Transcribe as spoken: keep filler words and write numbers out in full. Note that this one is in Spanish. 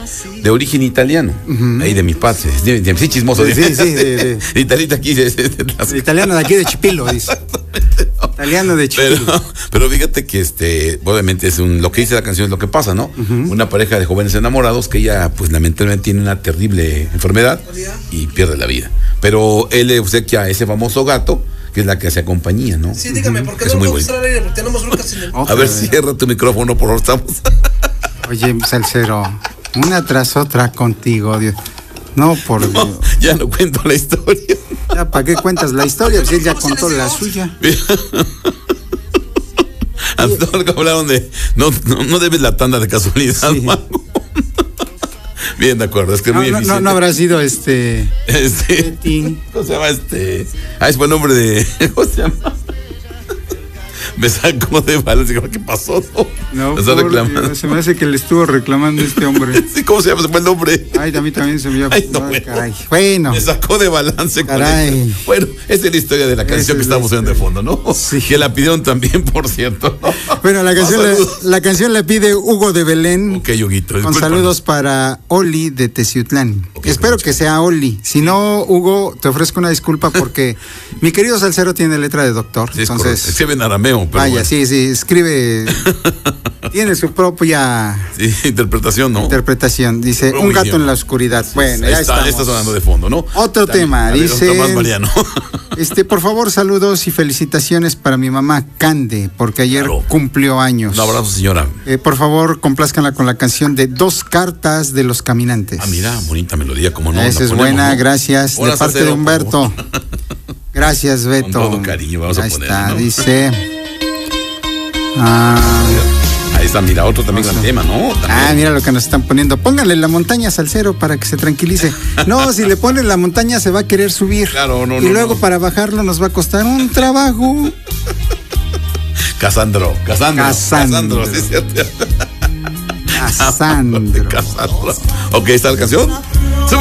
de origen italiano, uh-huh. ahí de mis padres, de, de, sí, chismoso. Sí, sí, sí, de, de, de italiano aquí. De, de, de, de italiano de aquí de Chipilo, dice. No. Italiano de Chipilo. Pero, pero fíjate que este, obviamente es un, lo que dice la canción es lo que pasa, ¿no? Uh-huh. Una pareja de jóvenes enamorados que ella, pues lamentablemente tiene una terrible enfermedad y pierde la vida. Pero él le obsequia a ese famoso gato, que es la que hace compañía, ¿no? Sí, dígame, ¿por qué no vamos a estar al aire? Porque tenemos broncas en el... A ver, cierra tu micrófono, por favor, estamos. Oye, Salcero, una tras otra contigo, Dios. No, por no, Dios. Ya no cuento la historia. Ya, ¿para qué cuentas la historia? Pues él ya contó la suya. Antonio, hablaron de... No, no, no debes la tanda de casualidad, sí. Mago. Bien, de acuerdo, es que es no, muy no, difícil. No, no habrá sido este. Este. ¿Cómo se llama este? Ah, es buen nombre de. ¿Cómo se llama? Me sacó de balance. ¿Qué pasó? No, no por, reclamando. Se me hace que le estuvo reclamando este hombre. Sí, ¿cómo se llama? ¿Se fue el nombre? Ay, a mí también se me llama. Ay, no, no, bueno. Caray. Bueno. Me sacó de balance. Caray. Bueno, esa es la historia de la canción que estamos oyendo de fondo, ¿no? Sí. Que la pidieron también, por cierto. Bueno, la canción, la, la canción la pide Hugo de Belén. Ok, Huguito. Con saludos para Oli de Teciutlán. Okay, Espero que sea Oli. Si no, Hugo, te ofrezco una disculpa porque mi querido Salcero tiene letra de doctor. Sí, entonces, escribe en arameo. Pero vaya, bueno. sí, sí, escribe. Tiene su propia sí, interpretación, ¿no? Interpretación. Dice, Pero un gato idioma. En la oscuridad. Bueno, ahí ya está, estamos. está sonando de fondo, ¿no? Otro También, tema, ver, dice. Tomás Mariano. Este, por favor, saludos y felicitaciones para mi mamá Cande, porque ayer claro. cumplió años. Un abrazo, señora. Eh, por favor, complázcanla con la canción de Dos Cartas de los Caminantes. Ah, mira, bonita melodía, como no. Esa es ponemos, buena, ¿no? gracias. Hola, de parte Salcero, de Humberto. Gracias, Beto. Con todo cariño, vamos Ahí a poner. Está, ¿no? Dice. Ah, ahí está, mira, otro también gran tema, ¿no? También. Ah, mira lo que nos están poniendo. Pónganle la montaña Salcero para que se tranquilice. No, si le ponen la montaña se va a querer subir. Claro, no, y no. Y luego no. para bajarlo nos va a costar un trabajo. Casandro, Casandro. Casandro. Casandro, sí, es cierto. Casandro. Casandro. Ok, ¿está la canción? Sube.